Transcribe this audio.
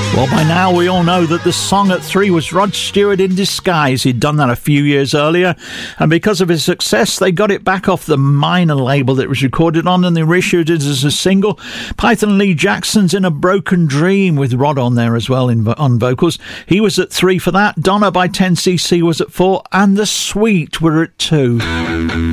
Well, by now we all know that the song at 3 was Rod Stewart in Disguise. He'd done that a few years earlier, and because of his success, they got it back off the minor label that it was recorded on, and they reissued it as a single. Python Lee Jackson's In a Broken Dream, with Rod on there as well on vocals. He was at 3 for that. Donna by 10cc was at 4, and The Sweet were at 2.